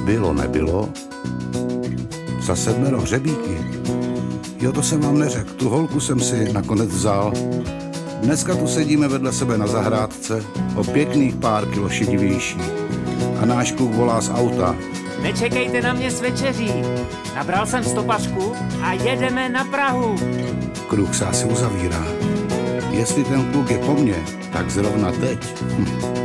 bylo nebylo. Za 7 hřebíky. Jo, to jsem vám neřekl. Tu holku jsem si nakonec vzal. Dneska tu sedíme vedle sebe na zahrádce, o pěkných pár kilo šedivější. A náš kluk volá z auta. Nečekejte na mě s večeří. Nabral jsem stopařku a jedeme na Prahu. Kruh se asi uzavírá. Jestli ten kluk je po mně, tak zrovna teď.